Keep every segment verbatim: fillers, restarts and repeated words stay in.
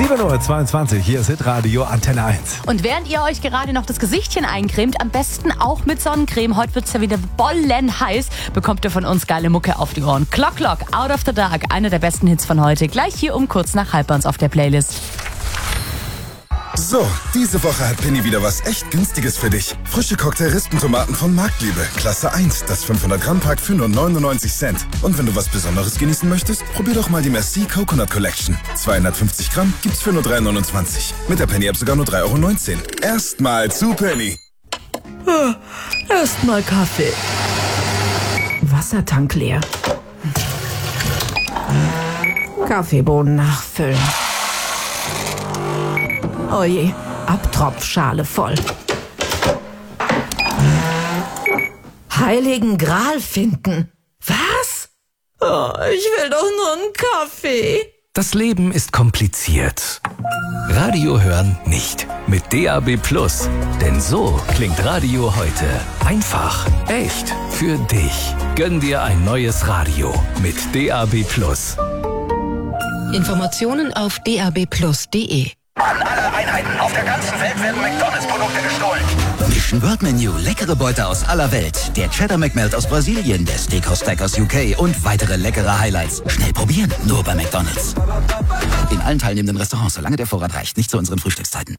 sieben Uhr zweiundzwanzig, hier ist Hitradio Antenne eins. Und während ihr euch gerade noch das Gesichtchen eincremt, am besten auch mit Sonnencreme, heute wird es ja wieder bollen heiß, bekommt ihr von uns geile Mucke auf die Ohren. Clock Clock, Out of the Dark, einer der besten Hits von heute, gleich hier um kurz nach halb bei uns auf der Playlist. So, diese Woche hat Penny wieder was echt Günstiges für dich. Frische Cocktail-Rispentomaten von Marktliebe. Klasse eins, das fünfhundert Gramm Pack für nur neunundneunzig Cent. Und wenn du was Besonderes genießen möchtest, probier doch mal die Merci Coconut Collection. zweihundertfünfzig Gramm gibt's für nur drei neunundzwanzig. Mit der Penny-App sogar nur drei Euro neunzehn. Erstmal zu Penny. Ah, Erstmal Kaffee. Wassertank leer. Kaffeebohnen nachfüllen. Oje, Abtropfschale voll. Heiligen Gral finden. Was? Oh, ich will doch nur einen Kaffee. Das Leben ist kompliziert. Radio hören nicht. Mit D A B Plus. Denn so klingt Radio heute. Einfach, echt, für dich. Gönn dir ein neues Radio mit D A B Plus. Informationen auf d a b plus punkt d e. An alle Einheiten auf der ganzen Welt werden McDonalds-Produkte gestohlen. Mission World Menu, leckere Beute aus aller Welt. Der Cheddar McMelt aus Brasilien, der Steakhouse Stack aus U K und weitere leckere Highlights. Schnell probieren, nur bei McDonalds. In allen teilnehmenden Restaurants, solange der Vorrat reicht, nicht zu unseren Frühstückszeiten.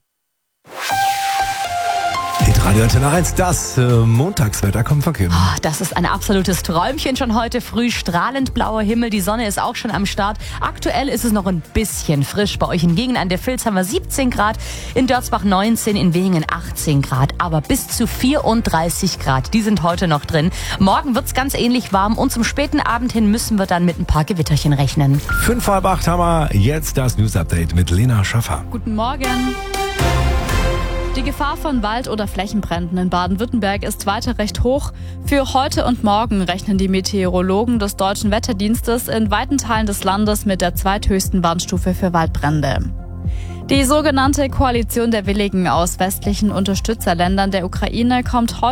Hitradio Antenne eins, das äh, Montagswetter kommt von Kim. Oh, das ist ein absolutes Träumchen schon heute früh. Strahlend blauer Himmel, die Sonne ist auch schon am Start. Aktuell ist es noch ein bisschen frisch. Bei euch hingegen an der Vilz haben wir siebzehn Grad, in Dörzbach neunzehn, in Wehingen achtzehn Grad. Aber bis zu vierunddreißig Grad, die sind heute noch drin. Morgen wird's ganz ähnlich warm und zum späten Abend hin müssen wir dann mit ein paar Gewitterchen rechnen. Fünf halb acht haben wir jetzt das News-Update mit Lena Schaffer. Guten Morgen. Die Gefahr von Wald- oder Flächenbränden in Baden-Württemberg ist weiter recht hoch. Für heute und morgen rechnen die Meteorologen des Deutschen Wetterdienstes in weiten Teilen des Landes mit der zweithöchsten Warnstufe für Waldbrände. Die sogenannte Koalition der Willigen aus westlichen Unterstützerländern der Ukraine kommt heute